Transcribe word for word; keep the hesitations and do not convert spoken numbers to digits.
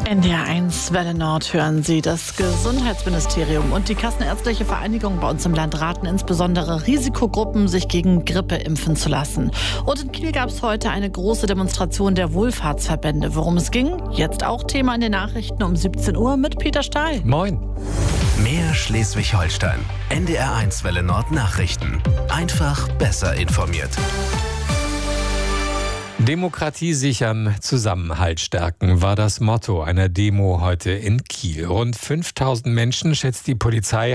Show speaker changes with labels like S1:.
S1: N D R eins Welle Nord hören Sie. Das Gesundheitsministerium und die Kassenärztliche Vereinigung bei uns im Land raten insbesondere Risikogruppen, sich gegen Grippe impfen zu lassen. Und in Kiel gab es heute eine große Demonstration der Wohlfahrtsverbände. Worum es ging? Jetzt auch Thema in den Nachrichten um siebzehn Uhr mit Peter Stahl.
S2: Moin.
S3: Mehr Schleswig-Holstein. N D R eins Welle Nord Nachrichten. Einfach besser informiert.
S2: Demokratie sichern, Zusammenhalt stärken war das Motto einer Demo heute in Kiel. Rund fünftausend Menschen, schätzt die Polizei,